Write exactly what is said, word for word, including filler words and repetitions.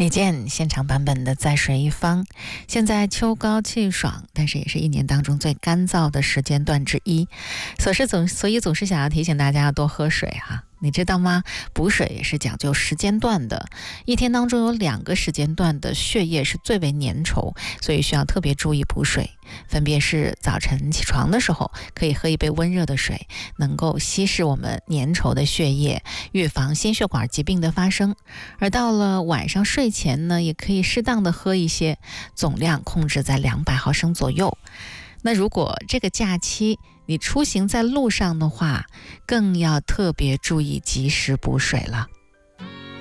李健现场版本的《在水一方》。现在秋高气爽，但是也是一年当中最干燥的时间段之一，所是总所以总是想要提醒大家要多喝水哈。你知道吗？补水也是讲究时间段的，一天当中有两个时间段的血液是最为粘稠，所以需要特别注意补水。分别是早晨起床的时候可以喝一杯温热的水，能够稀释我们粘稠的血液，预防心血管疾病的发生。而到了晚上睡前呢，也可以适当的喝一些，总量控制在两百毫升左右。那如果这个假期你出行在路上的话，更要特别注意及时补水了。